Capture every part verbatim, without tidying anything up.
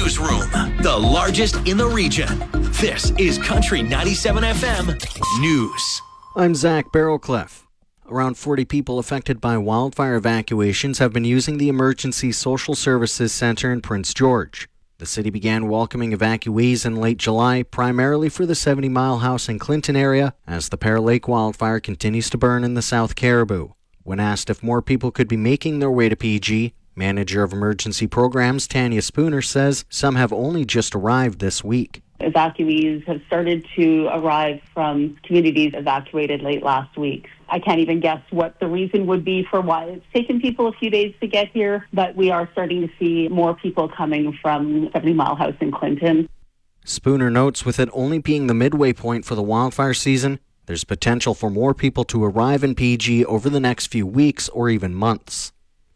Newsroom, the largest in the region. This is Country ninety-seven F M News. I'm Zach Barrowcliff. Around forty people affected by wildfire evacuations have been using the Emergency Social Services Center in Prince George. The city began welcoming evacuees in late July, primarily for the seventy mile House and Clinton area, as the Pear Lake wildfire continues to burn in the South Caribou. When asked if more people could be making their way to P G, Manager of Emergency Programs Tanya Spooner says some have only just arrived this week. Evacuees have started to arrive from communities evacuated late last week. I can't even guess what the reason would be for why it's taken people a few days to get here, but we are starting to see more people coming from seventy mile House in Clinton. Spooner notes with it only being the midway point for the wildfire season, there's potential for more people to arrive in P G over the next few weeks or even months.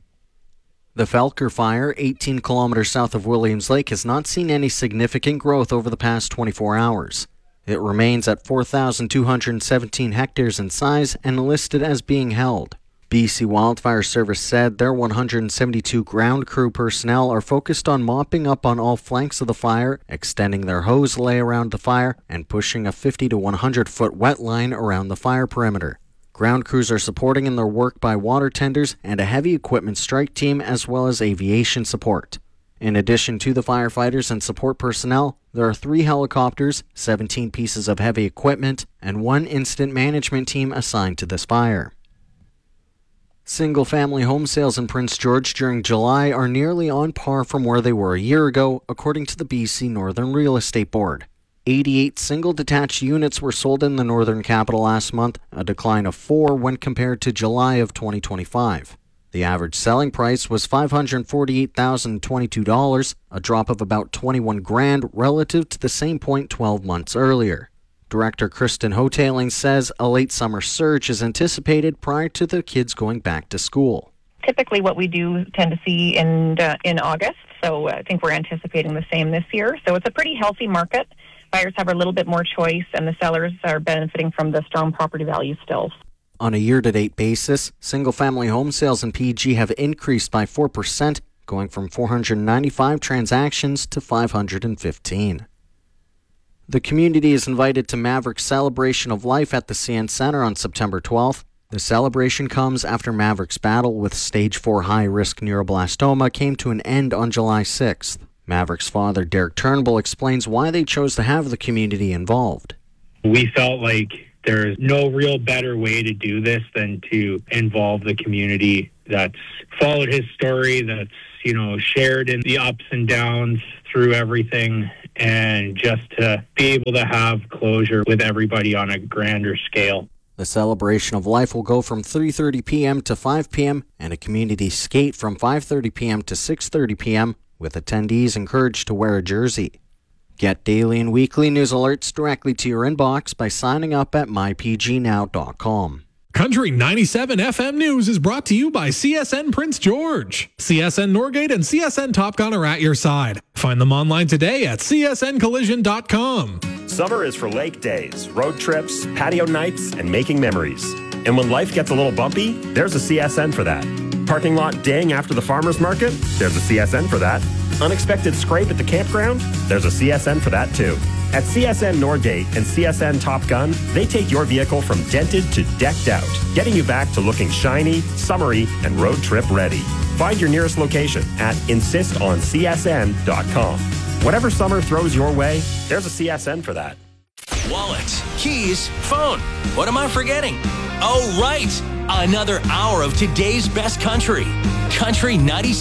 The Felker Fire, eighteen kilometers south of Williams Lake, has not seen any significant growth over the past twenty-four hours. It remains at four thousand two hundred seventeen hectares in size and listed as being held. B C Wildfire Service said their one hundred seventy-two ground crew personnel are focused on mopping up on all flanks of the fire, extending their hose lay around the fire, and pushing a fifty to one hundred foot wet line around the fire perimeter. Ground crews are supporting in their work by water tenders and a heavy equipment strike team, as well as aviation support. In addition to the firefighters and support personnel, there are three helicopters, seventeen pieces of heavy equipment, and one incident management team assigned to this fire. Single-family home sales in Prince George during July are nearly on par from where they were a year ago, according to the B C Northern Real Estate Board. eighty-eight single-detached units were sold in the Northern Capital last month, a decline of four when compared to July of twenty twenty-five. The average selling price was five hundred forty-eight thousand twenty-two dollars, a drop of about twenty-one grand relative to the same point twelve months earlier. Director Kristen Hotailing says a late summer surge is anticipated prior to the kids going back to school. Typically what we do tend to see in uh, in August, so I think we're anticipating the same this year. So it's a pretty healthy market. Buyers have a little bit more choice, and the sellers are benefiting from the strong property values still. On a year-to-date basis, single-family home sales in P G have increased by four percent, going from four hundred ninety-five transactions to five hundred fifteen. The community is invited to Maverick's Celebration of Life at the C N Center on September twelfth. The celebration comes after Maverick's battle with stage four high-risk neuroblastoma came to an end on July sixth. Maverick's father, Derek Turnbull, explains why they chose to have the community involved. We felt like there's no real better way to do this than to involve the community that's followed his story, that's, you know, shared in the ups and downs through everything, and just to be able to have closure with everybody on a grander scale. The Celebration of Life will go from three thirty p.m. to five p.m. and a community skate from five thirty p.m. to six thirty p.m. with attendees encouraged to wear a jersey. Get daily and weekly news alerts directly to your inbox by signing up at my p g now dot com. Country ninety-seven F M News is brought to you by C S N Prince George. C S N Norgate and C S N Top Gun are at your side. Find them online today at c s n collision dot com. Summer is for lake days, road trips, patio nights, and making memories. And when life gets a little bumpy, there's a C S N for that. Parking lot ding after the farmer's market? There's a C S N for that. Unexpected scrape at the campground? There's a C S N for that too. At C S N Norgate and C S N Top Gun, they take your vehicle from dented to decked out, getting you back to looking shiny, summery, and road trip ready. Find your nearest location at insist on c s n dot com. Whatever summer throws your way, there's a C S N for that. Wallet, keys, phone. What am I forgetting? Oh, right. Another hour of today's best country. Country ninety-seven.